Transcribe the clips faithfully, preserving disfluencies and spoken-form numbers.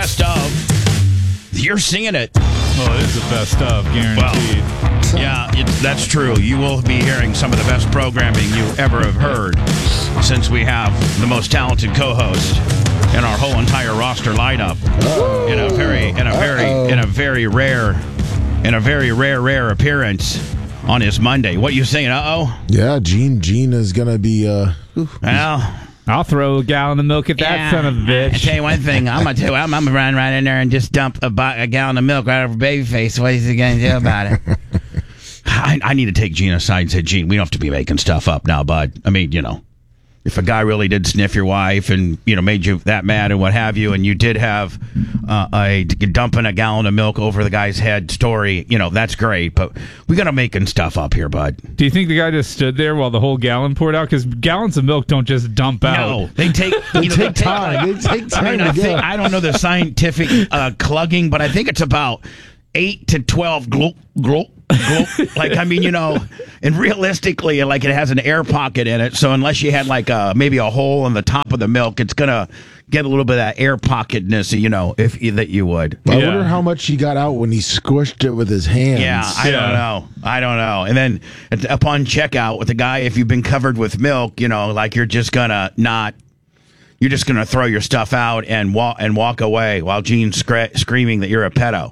best of. You're singing it. Oh, it is the best of, guaranteed. Well, yeah, it, that's true. You will be hearing some of the best programming you ever have heard, since we have the most talented co-host in our whole entire roster lineup. Uh-oh. In a very, in a very, Uh-oh. in a very rare, in a very rare, rare appearance on his Monday. What you saying? Uh oh. Yeah, Gene. Gene is gonna be. Uh, well. I'll throw a gallon of milk at that yeah. son of a bitch. I tell you one thing, I'm gonna tell you, I'm, I'm gonna run right in there and just dump a, a gallon of milk right over Babyface. What is he gonna do about it? I, I need to take Gene aside and say, Gene, we don't have to be making stuff up now, bud. I mean, you know, if a guy really did sniff your wife and, you know, made you that mad and what have you, and you did have uh, a dumping a gallon of milk over the guy's head story, you know, that's great. But we got to making stuff up here, bud. Do you think the guy just stood there while the whole gallon poured out? Because gallons of milk don't just dump out. No, they take, they, you know, take they time. Take, they take time. I mean, I, think, I don't know the scientific uh, clugging, but I think it's about eight to twelve glop, glop. Like, I mean, you know, and realistically, like, it has an air pocket in it, so unless you had like a maybe a hole in the top of the milk, it's gonna get a little bit of that air pocketness, you know, if that you would. I yeah. wonder how much he got out when he squished it with his hands. Yeah, I yeah. don't know. I don't know. And then upon checkout with the guy, if you've been covered with milk, you know, like you're just gonna not. You're just gonna throw your stuff out and walk and walk away while Gene's scra- screaming that you're a pedo.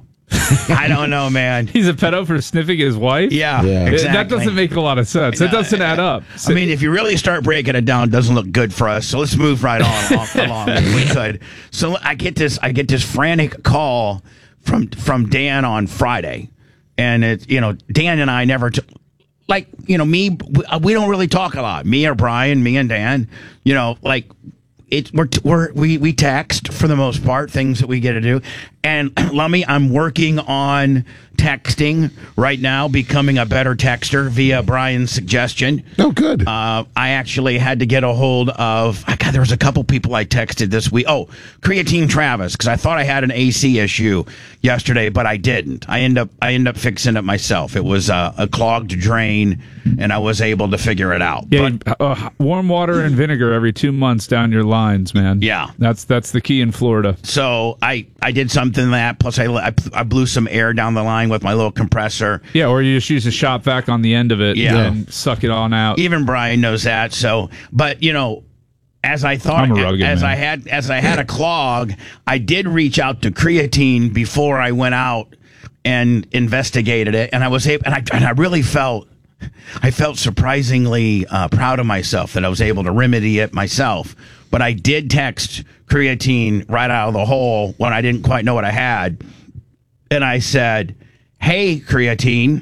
I don't know, man. He's a pedo for sniffing his wife? Yeah, yeah. exactly. That doesn't make a lot of sense. That doesn't add up. I mean, if you really start breaking it down, it doesn't look good for us. So let's move right on along if we could. So I get this I get this frantic call from from Dan on Friday. And it, you know, Dan and I never took like, you know, me we, we don't really talk a lot. Me or Brian, me and Dan, you know, like It, we're, we're, we we text for the most part, things that we get to do. And Lummy, I'm working on texting right now, becoming a better texter via Brian's suggestion. Oh, good. Uh, I actually had to get a hold of, God, there was a couple people I texted this week. Oh, Creatine Travis, because I thought I had an A C issue yesterday, but I didn't. I end up I end up fixing it myself. It was uh, a clogged drain, and I was able to figure it out. Yeah, but, uh, warm water and vinegar every two months down your lines, man. Yeah. That's that's the key in Florida. So I, I did something that, plus I, I, I blew some air down the line with my little compressor. Yeah, or you just use a shop vac on the end of it Yeah. and suck it on out. Even Brian knows that. So, but you know, as I thought, I'm a rugged as man. I had, as I had a clog, I did reach out to creatine before I went out and investigated it, and I was able, and I, and I really felt, I felt surprisingly uh, proud of myself that I was able to remedy it myself. But I did text creatine right out of the hole when I didn't quite know what I had, and I said, "Hey, creatine."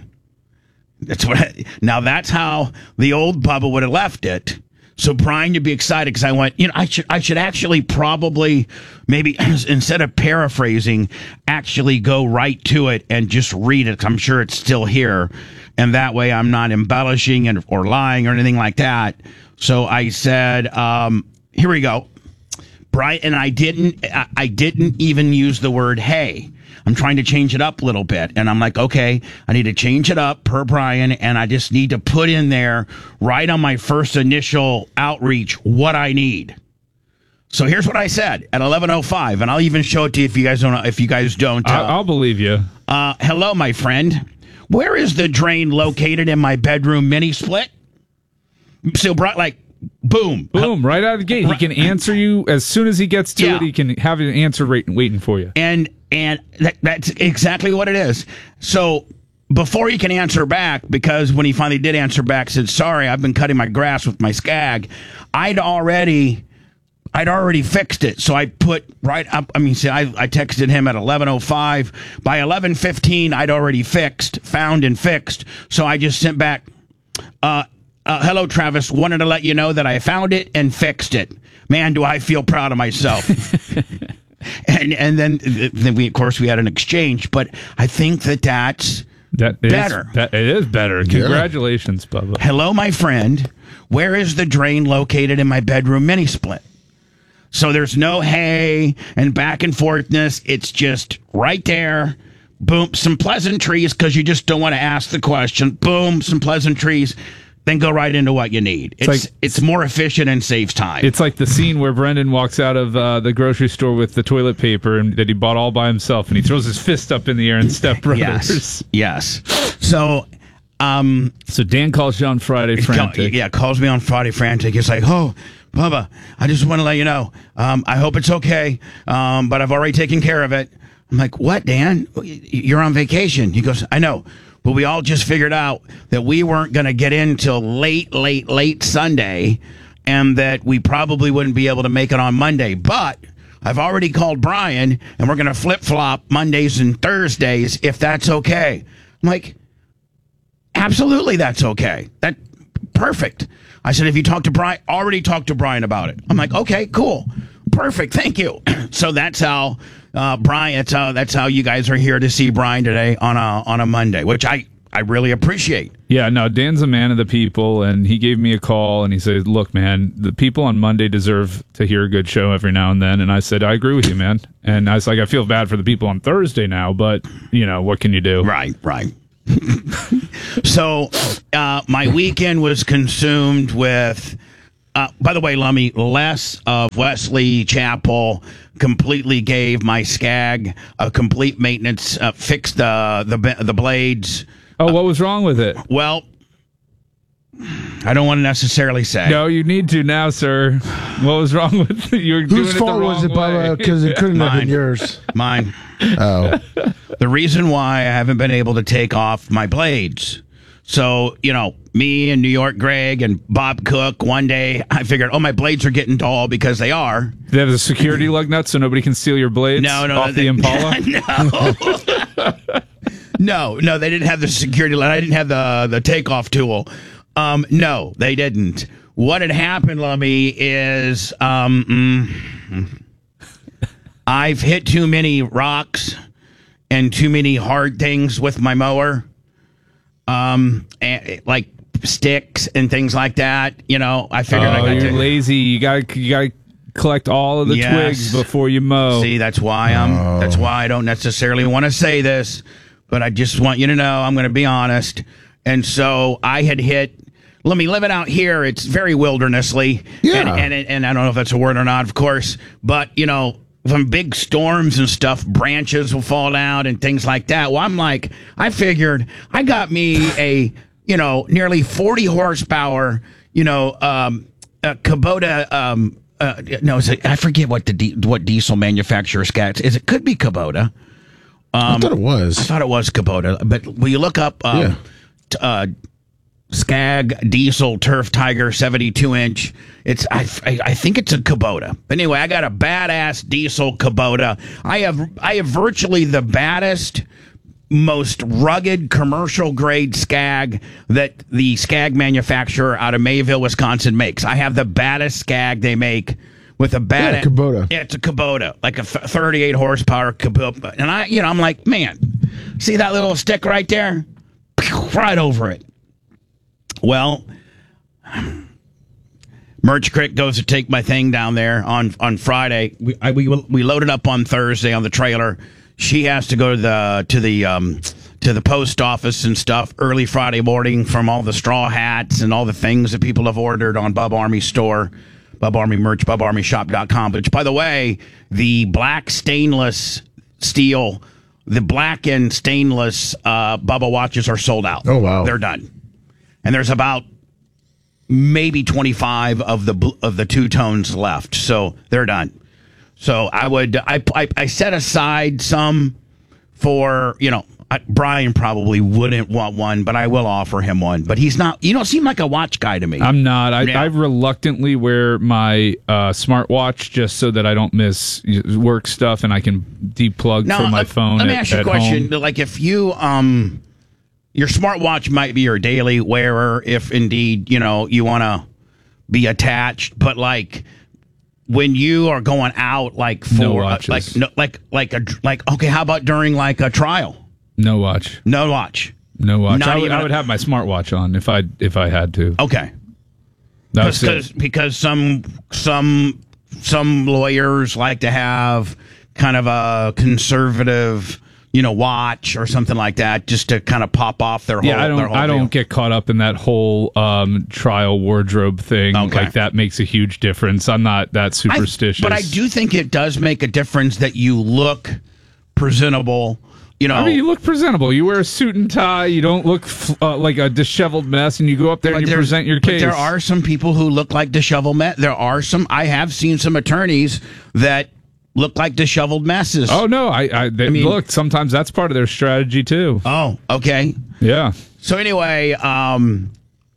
That's what. I, now that's how the old Bubba would have left it. So Brian, you'd be excited because I went. You know, I should. I should actually probably maybe instead of paraphrasing, actually go right to it and just read it. 'Cause I'm sure it's still here, and that way I'm not embellishing and or lying or anything like that. So I said, um, "Here we go." Brian, and I didn't. I, I didn't even use the word "hey." I'm trying to change it up a little bit. And I'm like, okay, I need to change it up per Brian. And I just need to put in there right on my first initial outreach what I need. So here's what I said at eleven oh five. And I'll even show it to you if you guys don't, if you guys don't. I, I'll believe you. Uh, hello, my friend. Where is the drain located in my bedroom mini split? So, like, boom. Boom, right out of the gate. He can answer you as soon as he gets to Yeah. it. He can have an answer right, waiting for you. And and that, that's exactly what it is. So before he can answer back, because when he finally did answer back, said, "Sorry, I've been cutting my grass with my Skag," I'd already I'd already fixed it. So I put right up. I mean, see, I, I texted him at eleven oh five. By eleven fifteen, I'd already fixed, found and fixed. So I just sent back, uh, uh, hello, Travis. Wanted to let you know that I found it and fixed it. Man, do I feel proud of myself. And and then then we of course we had an exchange, but I think that that's That is, better. That, it is better. Congratulations, Bubba. Hello, my friend. Where is the drain located in my bedroom mini split? So there's no hey and back and forthness. It's just right there. Boom, some pleasantries because you just don't want to ask the question. Boom, some pleasantries. then go right into what you need. It's It's it's, like- it's more efficient and saves time. It's like the scene where Brendan walks out of uh, the grocery store with the toilet paper and that he bought all by himself, and he throws his fist up in the air in Step Brothers. yes, yes. So, um, So Dan calls you on Friday, frantic. yeah, calls me on Friday frantic. It's like, oh, Bubba, I just want to let you know. Um, I hope it's okay, um, but I've already taken care of it. I'm like, what, Dan? You're on vacation. He goes, I know, but we all just figured out that we weren't going to get in till late, late, late Sunday, and that we probably wouldn't be able to make it on Monday. But I've already called Brian, and we're going to flip-flop Mondays and Thursdays if that's okay. I'm like, absolutely, that's okay. That perfect. I said, if you talk to Brian, already talked to Brian about it. I'm like, okay, cool, perfect, thank you. So that's how uh, Brian. That's how that's how you guys are here to see Brian today on a on a Monday, which I I really appreciate. Yeah, no, Dan's a man of the people, and he gave me a call, and he said, look, man, the people on Monday deserve to hear a good show every now and then. And I said, I agree with you, man. And I was like, I feel bad for the people on Thursday now, but, you know, what can you do? Right, right. So uh, my weekend was consumed with, uh, by the way, Lummy, Les of Wesley Chapel completely gave my Skag a complete maintenance, uh, fixed the, the, the blades. Oh, what was wrong with it? Well, I don't want to necessarily say. No, you need to now, sir. What was wrong with it? You were doing Whose it fault the wrong was it, way. Bubba? Because it couldn't have Mine. been yours. Mine. Oh. The reason why I haven't been able to take off my blades. So, you know, me and New York Greg and Bob Cook, one day I figured, oh, my blades are getting dull because they are. They have a security lug nut so nobody can steal your blades No, no. off they- the Impala? no. no, no, they didn't have the security line. I didn't have the, the takeoff tool. Um, no, they didn't. What had happened, Lummy, is um, mm, I've hit too many rocks and too many hard things with my mower. Um, and, like sticks and things like that. You know, I figured I Oh, got you're to lazy. You got you got to collect all of the Yes. twigs before you mow. See, that's why I'm. That's why I don't necessarily want to say this, but I just want you to know I'm going to be honest. And so I had hit. Let me live it out here. It's very wildernessly, Yeah. and, and and I don't know if that's a word or not, of course, but you know. From big storms and stuff, branches will fall down and things like that. Well, I'm like, I figured I got me a, you know, nearly forty horsepower, you know, um, a Kubota. Um, uh, no, is it, I forget what the di- what diesel manufacturer Skag is. It could be Kubota. I thought it was. I thought it was Kubota, but will you look up um, Yeah. t- uh, Skag Diesel Turf Tiger seventy-two inch? It's I, I I think it's a Kubota. But anyway, I got a badass diesel Kubota. I have I have virtually the baddest, most rugged commercial grade Skag that the Skag manufacturer out of Mayville, Wisconsin makes. I have the baddest Skag they make with a bad Yeah, Kubota. Yeah, it's a Kubota, like a th- thirty-eight horsepower Kubota. And I, you know, I'm like, man, see that little stick right there? Right over it. Well, Merch Crick goes to take my thing down there on, on Friday. We, I, we we loaded up on Thursday on the trailer. She has to go to the to the um, to the post office and stuff early Friday morning from all the straw hats and all the things that people have ordered on Bub Army store, Bub Army merch, bub army shop dot com. Which, by the way, the black stainless steel, the black and stainless uh, Bubba watches are sold out. Oh, wow. They're done. And there's about maybe twenty-five of the bl- of the two tones left, so they're done. So I would I I, I set aside some for you know I, Brian probably wouldn't want one, but I will offer him one. But he's not. You don't seem like a watch guy to me. I'm not. I, Yeah. I reluctantly wear my uh, smartwatch just so that I don't miss work stuff and I can deplug now, from my uh, phone. Let me at, ask you a at question. home. Like if you um. Your smartwatch might be your daily wearer if indeed, you know, you want to be attached. But like when you are going out, like for No uh, watches. like no, like like a like okay, how about during like a trial? No watch. No watch. No watch. Not I would, even I a- would have my smartwatch on if I if I had to. Okay. That's Because it. because some some some lawyers like to have kind of a conservative you know, watch or something like that, just to kind of pop off their whole. Yeah, I don't. their whole I don't deal. get caught up in that whole um, trial wardrobe thing. Okay. Like that makes a huge difference. I'm not that I- superstitious. but I do think it does make a difference that you look presentable. You know, I mean, you look presentable. You wear a suit and tie. You don't look f- uh, like a disheveled mess, and you go up there but and you there- present your but case. there are some people who look like disheveled mess. There are some. I have seen some attorneys that look like disheveled messes. Oh no! I, I, they, I mean- look. Sometimes that's part of their strategy too. Oh, okay. Yeah. So anyway, um,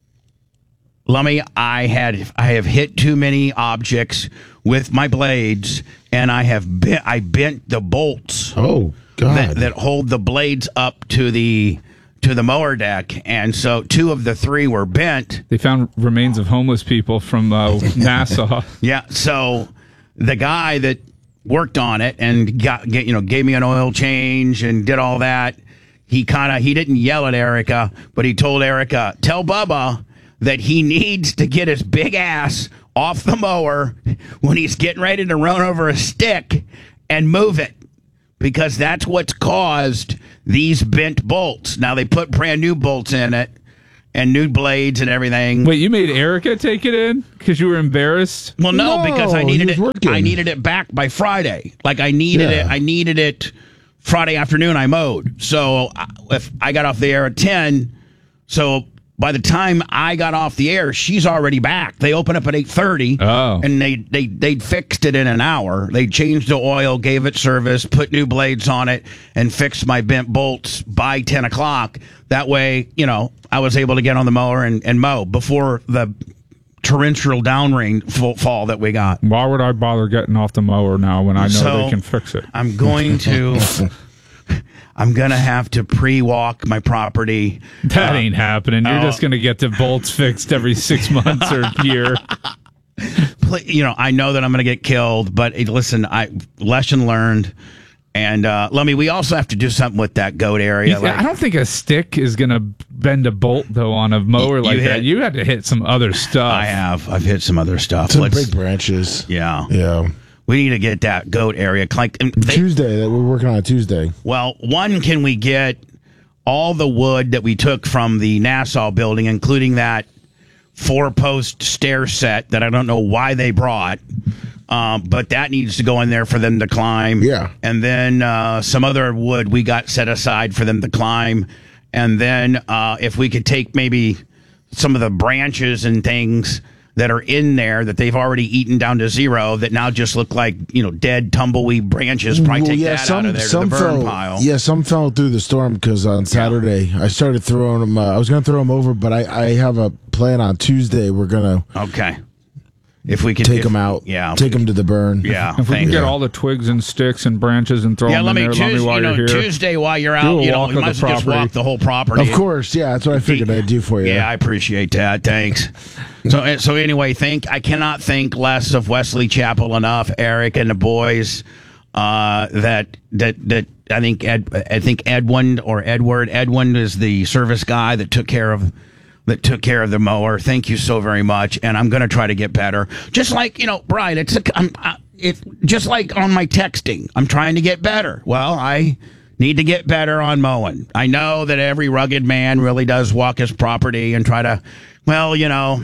Lummy, I had I have hit too many objects with my blades, and I have bent I bent the bolts Oh God. that, that hold the blades up to the to the mower deck, and so two of the three were bent. They found remains of homeless people from uh, Nassau. Yeah, so the guy that worked on it and got get, you know gave me an oil change and did all that. He kind of he didn't yell at Erica, but he told Erica, "Tell Bubba that he needs to get his big ass off the mower when he's getting ready to run over a stick and move it, because that's what's caused these bent bolts." Now they put brand new bolts in it and new blades and everything. Wait, you made Erica take it in because you were embarrassed? Well, no, No, because I he needed was it. working. I needed it back by Friday. Like I needed Yeah. it. I needed it Friday afternoon. I mowed. So I- if I got off the air at ten, so by the time I got off the air, she's already back. They open up at eight thirty. Oh. and they they they fixed it in an hour. They changed the oil, gave it service, put new blades on it, and fixed my bent bolts by ten o'clock. That way, you know, I was able to get on the mower and, and mow before the torrential downrain f- fall that we got. Why would I bother getting off the mower now when I know So, they can fix it? I'm going to. I'm gonna have to pre-walk my property. That ain't happening. You're oh. just going to get the bolts fixed every six months or a year. Pl- You know, I know that I'm gonna get killed, but eh, listen, I lesson learned. And uh, Lummy, we also have to do something with that goat area. I don't think a stick is going to bend a bolt, though, on a mower You like hit- that. You had to hit some other stuff. I have. I've hit some other stuff. Some Let's- big branches. yeah. Yeah. We need to get that goat area. Like, and they- Tuesday. That we're working on a Tuesday. well, one, can we get all the wood that we took from the Nassau building, including that four-post stair set that I don't know why they brought, um, but that needs to go in there for them to climb. Yeah. And then uh, some other wood we got set aside for them to climb. And then uh, if we could take maybe some of the branches and things that are in there that they've already eaten down to zero that now just look like, you know, dead tumbleweed branches. Probably Well, take yeah, that some, out of there to some the burn fell, pile. Yeah, some fell through the storm because on Saturday I started throwing them. Uh, I was going to throw them over, but I, I have a plan on Tuesday. We're going to Okay. If we could take if- them out. Yeah. Take them to the burn. Yeah. If we can thank get you. all the twigs and sticks and branches and throw Yeah, them let in me, there, let me Tuesday, while you know, you're here. Tuesday while you're Do out, a you know, walk you of might the as well just property. walk the whole property. Of course, yeah, that's what I figured I'd do for you. Yeah, I appreciate that. Thanks. So, so anyway, think I cannot think less of Wesley Chapel enough, Eric and the boys. Uh, that that that I think Ed, I think Edwin or Edward Edwin is the service guy that took care of that took care of the mower. Thank you so very much, and I'm going to try to get better. Just like, you know, Brian, it's a, I'm, I, it just like on my texting, I'm trying to get better. Well, I need to get better on mowing. I know that every rugged man really does walk his property and try to, well, you know,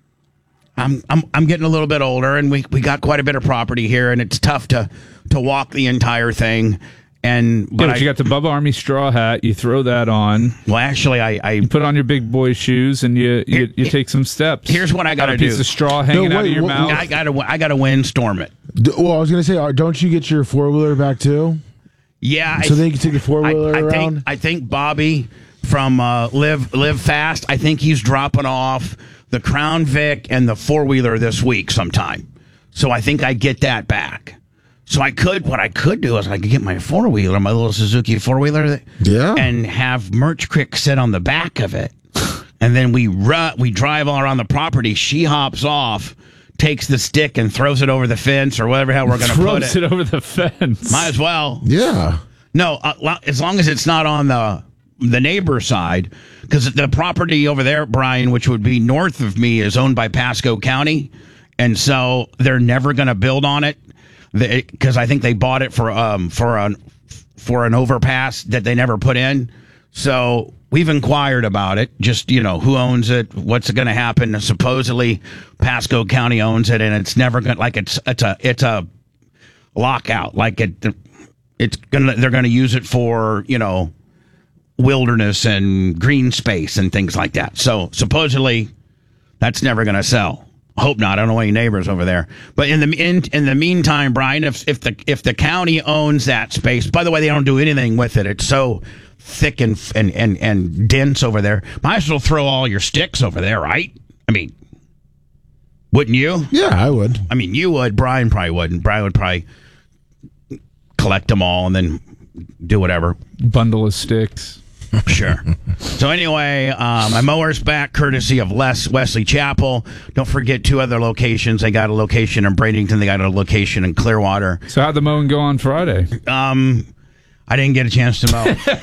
I'm I'm I'm getting a little bit older, and we, we got quite a bit of property here, and it's tough to to walk the entire thing. And Yeah, but but I, you got the Bubba Army straw hat. You throw that on. well, actually, I, I Put on your big boy shoes, and you you, Here- you take some steps. here's what I Got gotta a piece do. of straw hanging No, out of wait, your what- mouth. I gotta I gotta windstorm it. D- Well, I was going to say, uh, don't you get your four wheeler back too? Yeah, So I, then you can take the four I, wheeler I around? think I think Bobby from uh, Live Live Fast. I think he's dropping off the Crown Vic and the four wheeler this week sometime. So I think I get that back. So I could, what I could do is I could get my four wheeler, my little Suzuki four wheeler, Yeah. and have Merch Crick sit on the back of it, and then we ru- we drive all around the property. She hops off, takes the stick, and throws it over the fence or whatever hell we're going to put Throws it. it over the fence. Might as well. Yeah. No, uh, lo- as long as it's not on the the neighbor side, because the property over there, Brian, which would be north of me, is owned by Pasco County, and so they're never going to build on it because I think they bought it for um for a for an overpass that they never put in. So we've inquired about it. Just, you know, who owns it? What's going to happen? Supposedly Pasco County owns it, and it's never going to, like, it's, it's a, it's a lockout. Like it, it's going to, they're going to use it for, you know, wilderness and green space and things like that. So supposedly that's never going to sell. Hope not. I don't know any neighbors over there. But in the in, in the meantime, Brian, if if the if the county owns that space, by the way, they don't do anything with it. It's so thick and and and, and dense over there. Might as well throw all your sticks over there, right? I mean, wouldn't you? Yeah, I would. I mean, you would. Brian probably wouldn't. Brian would probably collect them all and then do whatever. Bundle of sticks. Sure. So anyway, uh, my mower's back courtesy of Les Wesley Chapel. Don't forget two other locations. They got a location in Bradenton. They got a location in Clearwater. So how'd the mowing go on Friday? Um, I didn't get a chance to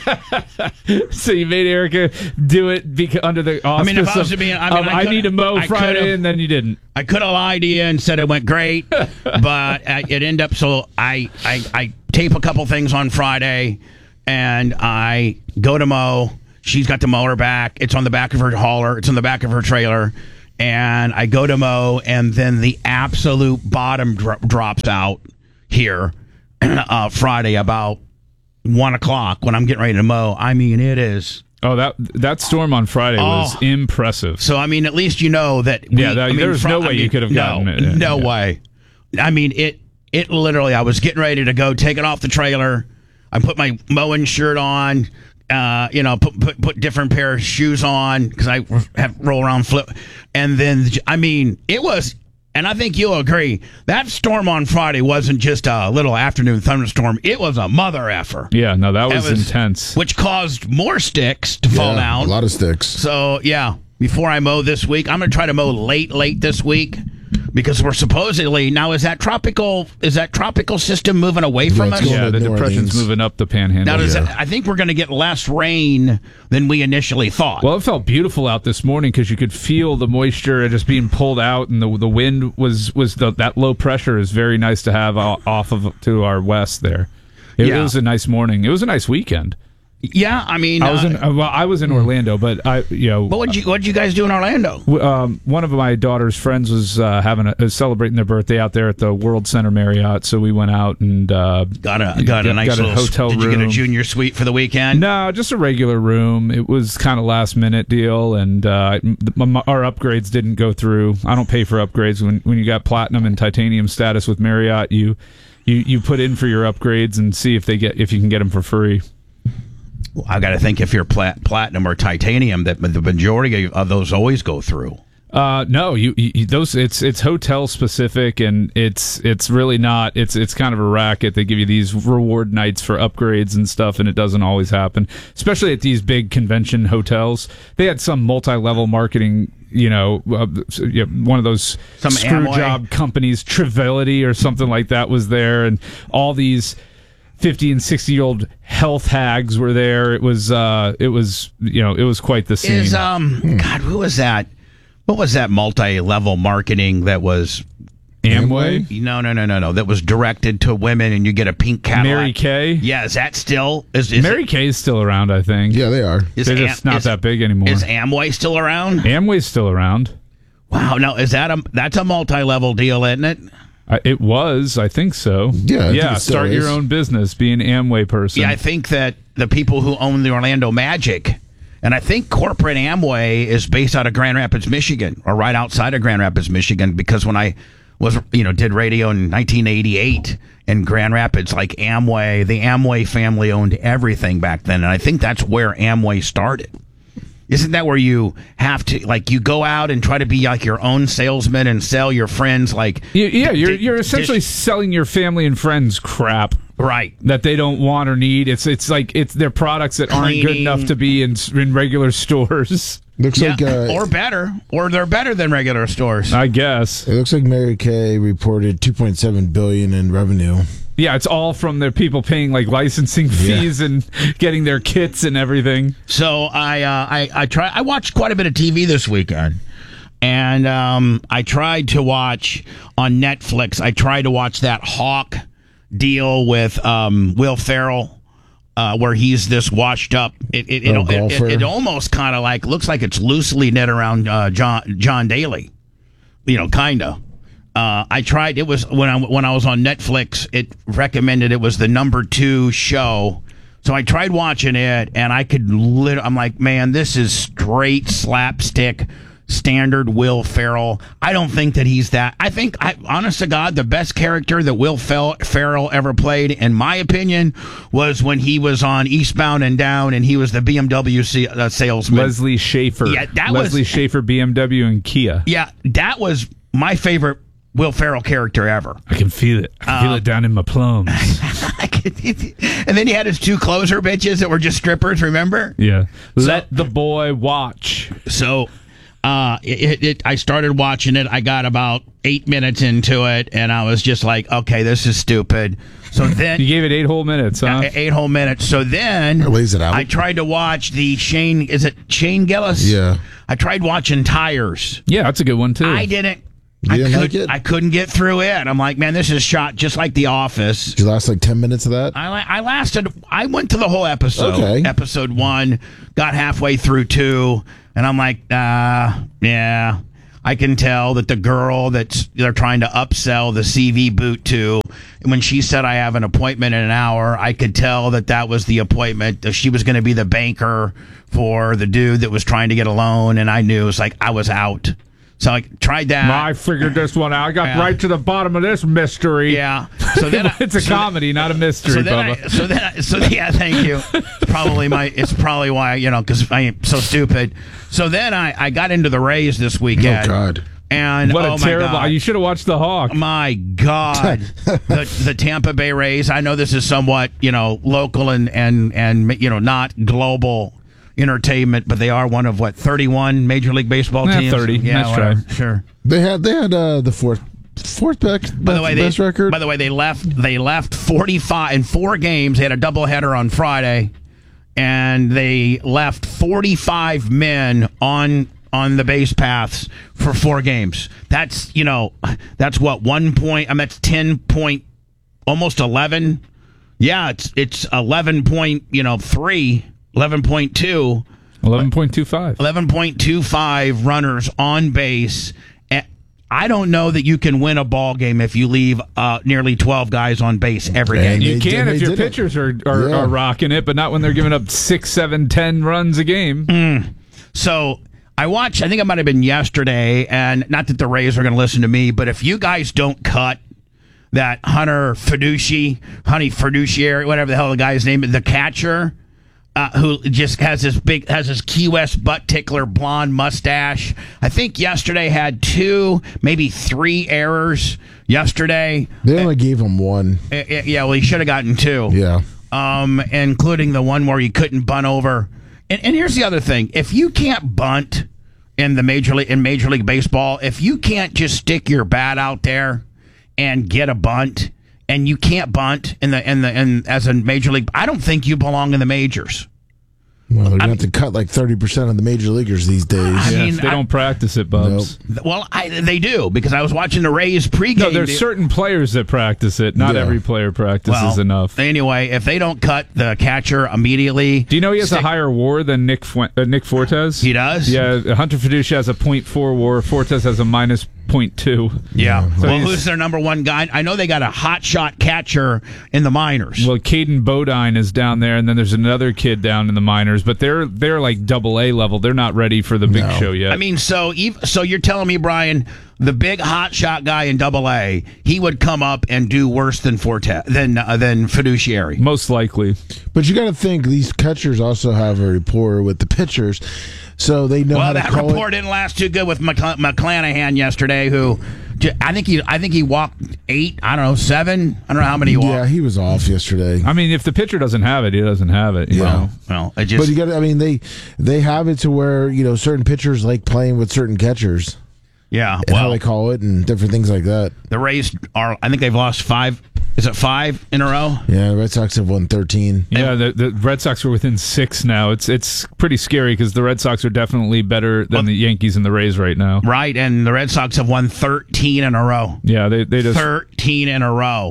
mow. So you made Erica do it beca- under the auspice I mean, if I was of, to be, I, mean, of, I, I need to mow I Friday, could've- and then you didn't. I could have lied to you and said it went great, but uh, it ended up so I, I I tape a couple things on Friday, and I go to mow. She's got the mower back. It's on the back of her hauler. It's on the back of her trailer. And I go to mow, and then the absolute bottom dro- drops out here uh, Friday about one o'clock when I'm getting ready to mow. I mean, it is. Oh, that that storm on Friday was Oh. impressive. So, I mean, at least you know that. We, Yeah, that- I mean, there was fr- no I way mean, you could have no, gotten it. No Yeah. way. I mean, it, it literally, I was getting ready to go, take it off the trailer. I put my mowing shirt on. Uh, you know, put put put different pair of shoes on because I have roll around flip, and then I mean it was, and I think you'll agree that storm on Friday wasn't just a little afternoon thunderstorm; it was a mother effer. Yeah, no, that was, That was- intense. Which caused more sticks to fall Yeah, down. a lot of sticks. So yeah, before I mow this week, I'm gonna try to mow late, late this week. Because we're supposedly now is that tropical is that tropical system moving away from it's us? going Yeah, to the New depression's Orleans. moving up the panhandle. Now, does Yeah. that, I think we're going to get less rain than we initially thought. Well, it felt beautiful out this morning because you could feel the moisture just being pulled out, and the the wind was was the, that low pressure is very nice to have o- off of to our west there. It, Yeah. it was a nice morning. It was a nice weekend. yeah, I mean, I was uh, in uh, well, I was in Orlando, but I you know what would you what did you guys do in Orlando? w- um, one of my daughter's friends was uh, having a, uh, celebrating their birthday out there at the World Center Marriott, so we went out and uh, Got a got a nice got a little hotel Did you get a room. junior suite for the weekend? No, just a regular room. It was kind of last minute deal, and uh, m- m- our upgrades didn't go through. I don't pay for upgrades when when you got platinum and titanium status with Marriott. You you you put in for your upgrades and see if they get if you can get them for free. Well, I got to think if you're plat- platinum or titanium, that the majority of those always go through. Uh, no, you, you those it's it's hotel specific, and it's it's really not. It's it's kind of a racket. They give you these reward nights for upgrades and stuff, and it doesn't always happen, especially at these big convention hotels. They had some multi-level marketing. You know, uh, you know, one of those Some screw Amway. job companies, Trivility or something like that, was there, and all these fifty and sixty year old health hags were there. It was uh, it was you know it was quite the scene. Is um God, who was that? What was that multi-level marketing that was? Amway, No, no, no, no, no. That was directed to women, and you get a pink Cadillac. Mary Kay. Yeah, is that still is, is Mary Kay is still around, I think. Yeah, they are. Is They're Am- just not is- that big anymore. Is Amway still around? Amway's still around. Wow, no, is that a that's a multi-level deal, isn't it? I, it was, I think so. Yeah, I think yeah. it still Start your is. own business, be an Amway person. Yeah, I think that the people who own the Orlando Magic, and I think corporate Amway is based out of Grand Rapids, Michigan, or right outside of Grand Rapids, Michigan. Because when I was, you know, did radio in nineteen eighty-eight in Grand Rapids, like Amway, the Amway family owned everything back then, and I think that's where Amway started. Isn't that where you have to, like, you go out and try to be like your own salesman and sell your friends, like, You- yeah, you're di- you're essentially dish- selling your family and friends crap right. that they don't want or need. It's it's like it's their products that aren't good Cleaning. enough to be in in regular stores. Looks Yeah, like uh, or better, or they're better than regular stores. I guess. it looks like Mary Kay reported two point seven billion in revenue. Yeah, it's all from their people paying like licensing fees and getting their kits and everything. So I, uh, I, I try. I watched quite a bit of T V this weekend, and um, I tried to watch on Netflix. I tried to watch that Hawk deal with um, Will Ferrell uh, where he's this washed up. It it, Oh, it, it, golfer. it, it almost kind of like looks like it's loosely knit around uh, John John Daly. You know, kind of. Uh, I tried. It was when I when I was on Netflix. It recommended it was the number two show. So I tried watching it, and I could. Lit- I'm like, man, this is straight slapstick, standard Will Ferrell. I don't think that he's that. I think, I, honest to God, the best character that Will Fel- Ferrell ever played, in my opinion, was when he was on Eastbound and Down, and he was the B M W c- uh, salesman. Leslie Schaefer. Yeah, that Leslie was- Schaefer, B M W, and Kia. Yeah, that was my favorite Will Ferrell character ever. I can feel it. I can feel it down in my plums. And then he had his two closer bitches that were just strippers, remember? Yeah. Let the boy watch. So uh, it, it, I started watching it. I got about eight minutes into it, and I was just like, okay, this is stupid. So then... You gave it eight whole minutes, huh? Uh, eight whole minutes. So then Or lays it out. I tried to watch the Shane... Is it Shane Gillis? Yeah. I tried watching Tires. Yeah, that's a good one, too. I didn't... You I, didn't could, like it? I couldn't get through it. I'm like, man, this is shot just like The Office. Did you last like ten minutes of that? I, la- I lasted. I went to the whole episode. Okay. Episode one, got halfway through two, and I'm like, uh, yeah. I can tell that the girl that they're trying to upsell the C V boot to, when she said I have an appointment in an hour, I could tell that that was the appointment. That she was going to be the banker for the dude that was trying to get a loan, and I knew it was like I was out. So I tried that. I figured this one out. I got Yeah. right to the bottom of this mystery. Yeah. So then I, It's a so then- comedy, not a mystery, So then, Bubba. I, so then, I, so yeah, thank you. It's probably my. It's probably why you know because I am so stupid. So then I, I got into the Rays this weekend. Oh, God. And What a oh my terrible... God. You should have watched The Hawk. My God, the the Tampa Bay Rays. I know this is somewhat you know local and and and you know not global entertainment, but they are one of what thirty-one Major League Baseball Yeah, teams. thirty. Yeah, Nice whatever. try. Sure. They had they had uh, the fourth fourth best, By the way, they, best record. By the way, they left. They left forty-five in four games. They had a doubleheader on Friday, and they left forty-five men on on the base paths for four games. That's you know, that's what one point. I mean, that's ten point, almost eleven. Yeah, it's it's eleven point. You know, three. eleven point two. eleven point two five. eleven point two five runners on base. And I don't know that you can win a ball game if you leave uh, nearly twelve guys on base every And game. You They can did- if they your did it. pitchers are, are, Yeah. are rocking it, but not when they're giving up six, seven, ten runs a game. So I watched, I think it might have been yesterday, and not that the Rays are going to listen to me, but if you guys don't cut that Hunter Fiduci, Honey Fiduciary, whatever the hell the guy's name is, the catcher, uh, who just has this big, has this Key West butt tickler blonde mustache. I think yesterday had two, maybe three errors yesterday. they only gave him one. Uh, uh, Yeah, well, he should have gotten two. Yeah. Um, including the one where he couldn't bunt over. And, and here's the other thing: if you can't bunt in the major league in Major League Baseball, if you can't just stick your bat out there and get a bunt, and you can't bunt in the in the in as a major league, I don't think you belong in the majors. Well, they're going to have to cut like thirty percent of the major leaguers these days. I Yeah, mean, they I- don't practice it, Bubs. Well, I, they do because I was watching the Rays pregame. No, there's certain players that practice it. Not Yeah. every player practices well, enough. Anyway, if they don't cut the catcher immediately, Do you know he has stick- a higher WAR than Nick Fu- uh, Nick Fortes? He does? Yeah, Hunter Fiducia has a point four WAR. Fortes has a minus point two. Yeah. So Well, he's- who's their number one guy? I know they got a hot shot catcher in the minors. Well, Caden Bodine is down there, and then there's another kid down in the minors, but they're they're like double A level. They're not ready for the big No. show yet. I mean, so ev- so you're telling me, Brian, the big hot shot guy in Double A, he would come up and do worse than Forte than uh, than Fiduciary. most likely. But you got to think these catchers also have a rapport with the pitchers, so they know how Well, to that call report it. didn't last too good with McCl- McClanahan yesterday, who j- I think he I think he walked eight. I don't know seven. I don't know how many he walked. Yeah, he was off yesterday. I mean, if the pitcher doesn't have it, he doesn't have it. You Yeah. know? Well, it just But you got to I mean, they they have it to where you know certain pitchers like playing with certain catchers yeah. and how Well, they call it and different things like that. the Rays are. I think they've lost five. Is it five in a row? Yeah, the Red Sox have won thirteen. Yeah, the, the Red Sox are within six now. It's it's pretty scary because the Red Sox are definitely better than Well- the Yankees and the Rays right now. Right, and the Red Sox have won thirteen in a row. Yeah, they they just thirteen in a row.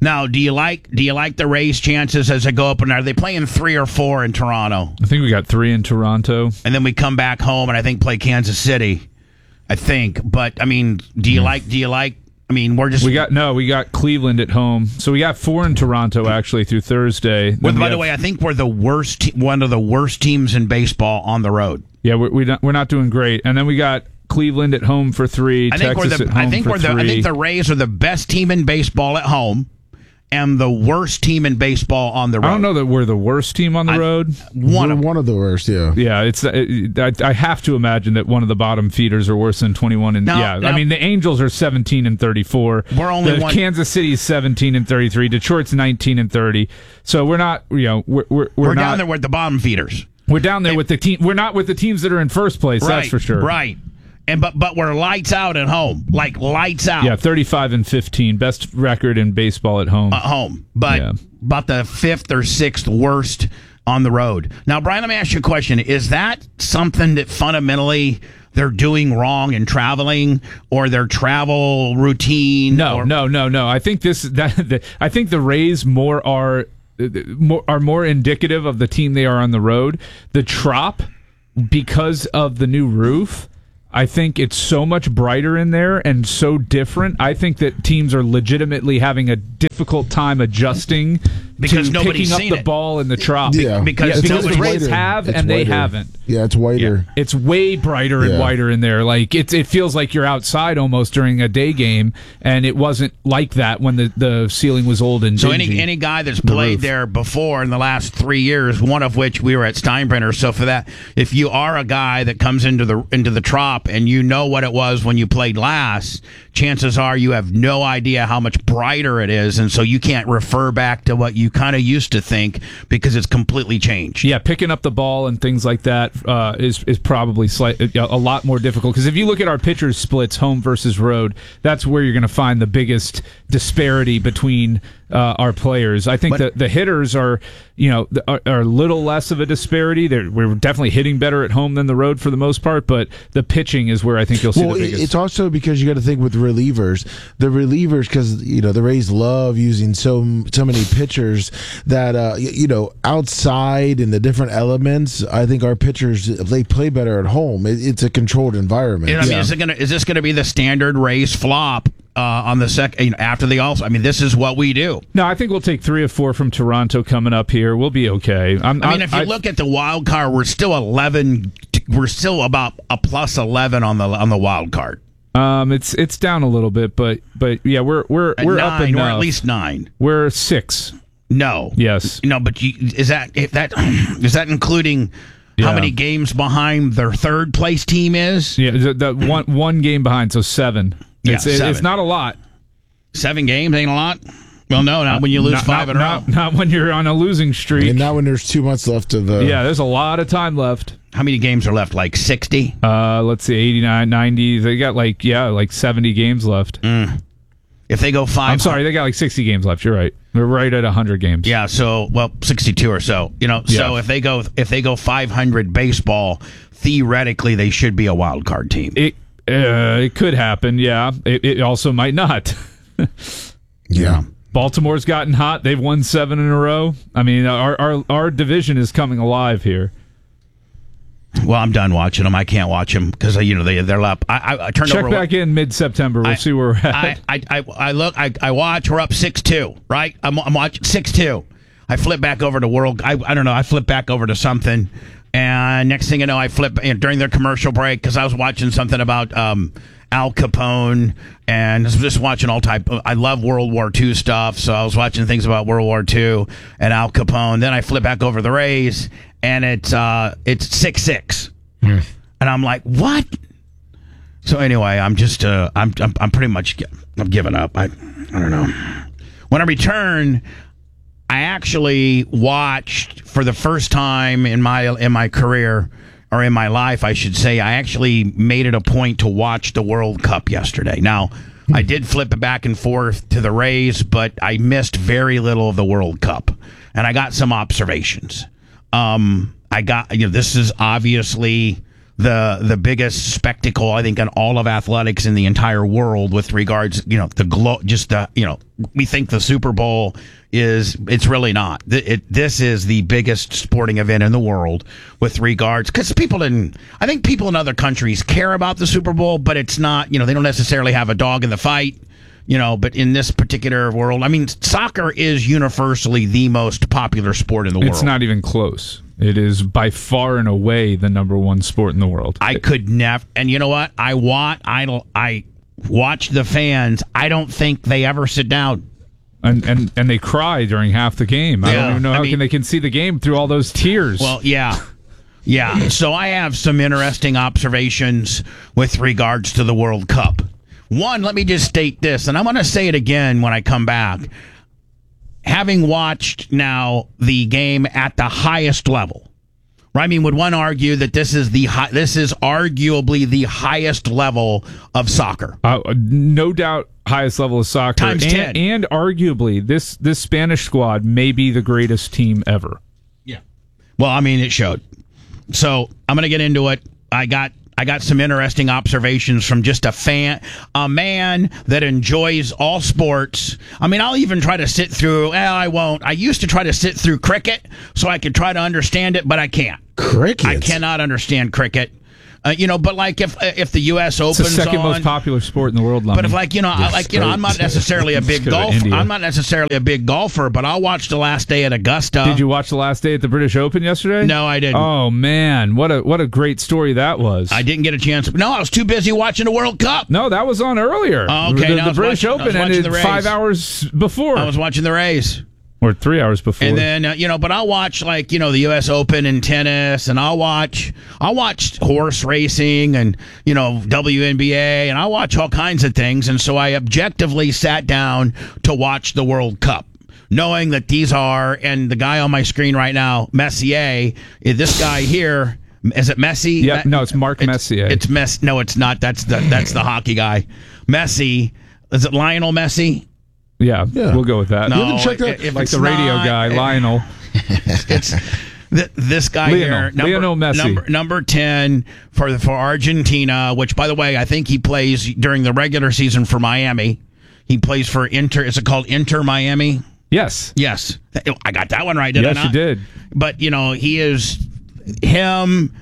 Now, do you like do you like the Rays' chances as they go up? And are they playing three or four in Toronto? I think we got three in Toronto. And then we come back home and I think play Kansas City. I think. But, I mean, do you mm. like, do you like, I mean, we're just... We got, no, we got Cleveland at home. So we got four in Toronto, actually, through Thursday. Well, by have, the way, I think we're the worst, te- one of the worst teams in baseball on the road. Yeah, we're, we don't, we're not doing great. And then we got Cleveland at home for three, I think Texas we're the, at home I think for we're the, three. I think the Rays are the best team in baseball at home and the worst team in baseball on the road. I don't know that we're the worst team on the I, road. One we're of one of the worst, yeah. Yeah, it's. It, I, I have to imagine that one of the bottom feeders are worse than twenty-one. And now, yeah, now, I mean the Angels are seventeen and thirty-four. We're only the one. Kansas City's seventeen and thirty-three. Detroit's nineteen and thirty. So we're not. You know, we're we're, we're, we're not, down there with the bottom feeders. We're down there and, with the team. We're not with the teams that are in first place. Right, that's for sure. Right. And but but we're lights out at home, like lights out. Yeah, thirty-five and fifteen, best record in baseball at home. At home, but yeah. about the fifth or sixth worst on the road. Now, Brian, let me ask you a question: is that something that fundamentally they're doing wrong in traveling, or their travel routine? No, or- no, no, no. I think this that the, I think the Rays more are more are more indicative of the team they are on the road. The Trop, because of the new roof, I think it's so much brighter in there and so different. I think that teams are legitimately having a difficult time adjusting because to nobody's picking up seen the it. ball in the Trop. Yeah, because, yeah, because the nobody's- Rays have It's and they whiter. haven't. Yeah, it's whiter. Yeah. It's way brighter and Yeah. whiter in there. Like it's it feels like you're outside almost during a day game, and it wasn't like that when the, the ceiling was old and So dingy. any any guy that's The played roof. there before in the last three years, one of which we were at Steinbrenner. So for that, if you are a guy that comes into the into the Trop and you know what it was when you played last, chances are you have no idea how much brighter it is, and so you can't refer back to what you kind of used to think because it's completely changed. Yeah, picking up the ball and things like that uh, is is probably slight, a lot more difficult. Because if you look at our pitchers splits, home versus road, that's where you're going to find the biggest disparity between uh, our players. I think But- that the hitters are, you know, are, are a little less of a disparity. They're, we're definitely hitting better at home than the road for the most part. But the pitching is where I think you'll see Well, the biggest. it's also because you got to think with relievers, the relievers, because you know the Rays love using so so many pitchers that uh, y- you know outside in the different elements. I think our pitchers they play better at home. It, it's a controlled environment. And I mean, Yeah. is it gonna is this gonna be the standard Rays flop uh, on the second you know, after the also? I mean, this is what we do. No, I think we'll take three or four from Toronto coming up here. We'll be okay. I'm, I mean, I'm- if you I- look at the wild card, we're still eleven. We're still about a plus eleven on the on the wild card. um, it's it's down a little bit, but but yeah, we're we're At we're nine, up or enough. at least nine. We're six. No. Yes. No, but you, is that if that is that including how Yeah. many games behind their third place team is? Yeah, the, the one one game behind, so seven. Yeah, it's, it- seven. it's not a lot. Seven games ain't a lot. Well, no, not when you lose Not- five not, in a row. not, not when you're on a losing streak. and now when there's two months left of the Yeah, there's a lot of time left. How many games are left? Like sixty. Uh, let's see, eighty-nine, ninety. They got like yeah, like seventy games left. If they go five, I'm sorry, they got like sixty games left. You're right. They're right at one hundred games. Yeah, so well, sixty-two or so. You know, so Yeah. if they go if they go five hundred baseball, theoretically they should be a wild card team. It uh, it could happen. Yeah, it, it also might not. yeah. Baltimore's gotten hot. They've won seven in a row. I mean, our our, our division is coming alive here. Well, I'm done watching them. I can't watch them because you know they they're up. I, I, I turned Check over. back in mid-September. We'll I- see where we're at. I, I, I, I look. I, I watch. We're up six two. Right. I'm, I'm watching six two. I flip back over to World. I, I don't know. I flip back over to something, and next thing you know, I flip you know, during their commercial break because I was watching something about um, Al Capone and just watching all type. I love World War Two stuff, so I was watching things about World War Two and Al Capone. Then I flip back over to the Rays, and it's uh, it's six six. And I'm like, what? So anyway, I'm just, uh, I'm, I'm, I'm pretty much, gi- I'm giving up. I, I don't know. When I return, I actually watched for the first time in my in my career or in my life, I should say, I actually made it a point to watch the World Cup yesterday. Now, I did flip it back and forth to the Rays, but I missed very little of the World Cup, and I got some observations. Um, I got, you know, this is obviously the the biggest spectacle, I think, in all of athletics in the entire world with regards, you know, the glo- just the, you know, we think the Super Bowl is, it's really not. It, it, this is the biggest sporting event in the world with regards, because people in, I think people in other countries care about the Super Bowl, but it's not, you know, they don't necessarily have a dog in the fight. You know, but in this particular world, I mean, soccer is universally the most popular sport in the world. It's not even close. It is by far and away the number one sport in the world. I could never, and you know what? I want, I don't, I watch the fans. I don't think they ever sit down. And and and they cry during half the game. I Yeah, don't even know I how mean- can they can see the game through all those tears. Well, yeah. Yeah. So I have some interesting observations with regards to the World Cup. One, let me just state this, and I'm going to say it again when I come back. Having watched now the game at the highest level, right? I mean, would one argue that this is the high, this is arguably the highest level of soccer? Uh, no doubt, highest level of soccer. Times and, ten. and arguably, this this Spanish squad may be the greatest team ever. Yeah. Well, I mean, it showed. So I'm going to get into it. I got I got some interesting observations from just a fan, a man that enjoys all sports. I mean, I'll even try to sit through. Well, I won't. I used to try to sit through cricket so I could try to understand it, but I can't. Cricket. I cannot understand cricket. Uh, you know, but like if if the U S It's the Open's second on, most popular sport in the world. but if like you know, I, like you know, I'm not necessarily a big Let's go to golfer. India. I'm not necessarily a big golfer, but I'll watch the last day at Augusta. Did you watch the last day at the British Open yesterday? No, I didn't. Oh man, what a what a great story that was. I didn't get a chance. No, I was too busy watching the World Cup. no, that was on earlier. Oh, okay, the, now I the was British watching- I was Open watching ended the Rays. five hours before, I was watching the Rays. or three hours before. And then uh, you know, but I'll watch like you know the U S Open and tennis, and I'll watch I'll watch horse racing and you know W N B A, and I'll watch all kinds of things. And so I objectively sat down to watch the World Cup, knowing that these are, and the guy on my screen right now, Messier, is this guy here. Is it Messi? Yep, no, it's Mark Messier. It's Mess. No, it's not. That's the that's the hockey guy. Messi. Is it Lionel Messi? yeah, Yeah. we'll go with that. No, You haven't checked that? if like it's the radio not- guy, Lionel. It's th- this guy Lionel. here, number, Lionel Messi. number number ten for the, for Argentina. Which, by the way, I think he plays during the regular season for Miami. He plays for Inter. Is it called Inter Miami? Yes, Yes, I got that one right. Did I yes, not? you did. But you know, he is him,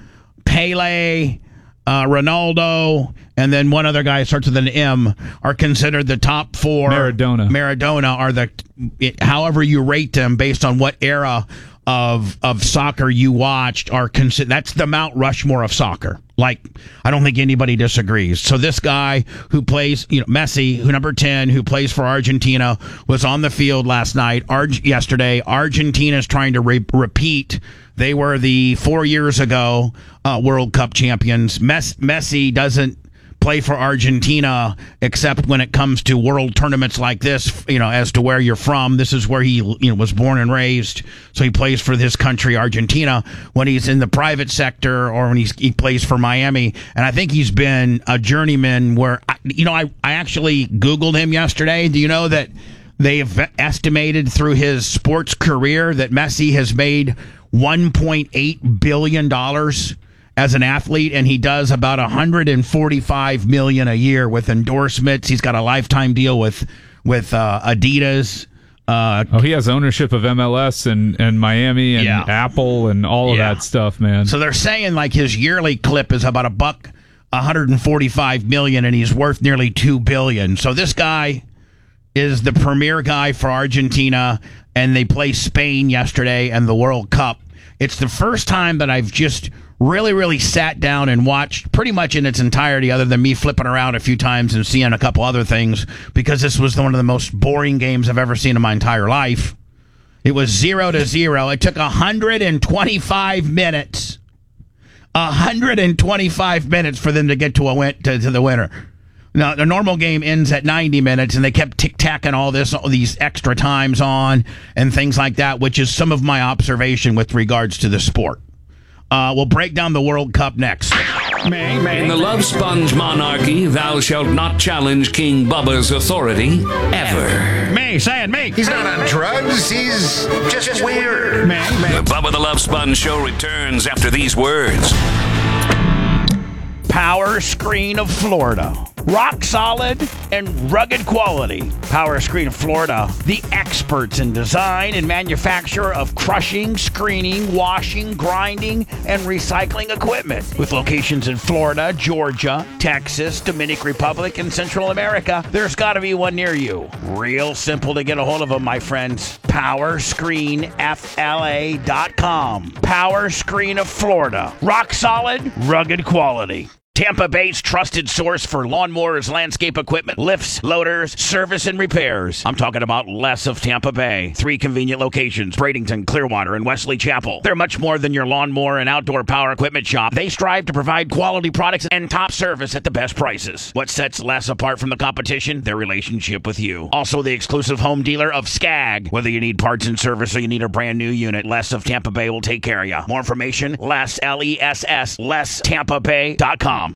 Pele, uh, Ronaldo, and then one other guy starts with an M are considered the top four. Maradona. Maradona are the, it, however you rate them based on what era of of soccer you watched are considered. That's the Mount Rushmore of soccer. Like, I don't think anybody disagrees. So this guy who plays, you know, Messi, who number ten, who plays for Argentina, was on the field last night, Arg- yesterday. Argentina's trying to re- repeat. They were the four years ago uh, World Cup champions. Mes- Messi doesn't play for Argentina except when it comes to world tournaments like this, you know, as to where you're from. This is where he, you know, was born and raised. So he plays for this country, Argentina, when he's in the private sector or when he's, he plays for Miami. And I think he's been a journeyman where, I, you know, I, I actually Googled him yesterday. Do you know that they've estimated through his sports career that Messi has made one point eight billion dollars as an athlete, and he does about one hundred forty-five million dollars a year with endorsements. He's got a lifetime deal with with uh, Adidas. Uh, Oh, he has ownership of M L S and, and Miami and Yeah. Apple and all of Yeah. that stuff, man. so they're saying like his yearly clip is about a buck, one hundred forty-five million, and he's worth nearly two billion. So this guy is the premier guy for Argentina, and they play Spain yesterday and the World Cup. It's the first time that I've just really, really sat down and watched pretty much in its entirety, other than me flipping around a few times and seeing a couple other things, because this was one of the most boring games I've ever seen in my entire life. It was zero to zero. It took one hundred twenty-five minutes. one hundred twenty-five minutes for them to get to a win- to, to the winner. Now, the normal game ends at ninety minutes, and they kept tic-tacking all this, all these extra times on and things like that, which is some of my observation with regards to the sport. Uh, we'll break down the World Cup next. In the Love Sponge monarchy, thou shalt not challenge King Bubba's authority ever. Me, say it, me. He's not on drugs. He's just weird. The Bubba the Love Sponge show returns after these words. Power Screen of Florida. Rock solid and rugged quality. Power Screen of Florida, the experts in design and manufacture of crushing, screening, washing, grinding, and recycling equipment. With locations in Florida, Georgia, Texas, Dominican Republic, and Central America, there's got to be one near you. Real simple to get a hold of them, my friends. power screen f l a dot com. Power Screen of Florida. Rock solid, rugged quality. Tampa Bay's trusted source for lawnmowers, landscape equipment, lifts, loaders, service, and repairs. I'm talking about Les of Tampa Bay. Three convenient locations, Bradenton, Clearwater, and Wesley Chapel. They're much more than your lawnmower and outdoor power equipment shop. They strive to provide quality products and top service at the best prices. What sets Les apart from the competition? Their relationship with you. Also, the exclusive home dealer of Skag. Whether you need parts and service or you need a brand new unit, Les of Tampa Bay will take care of you. More information, Les, L E S S, les tampa bay dot com.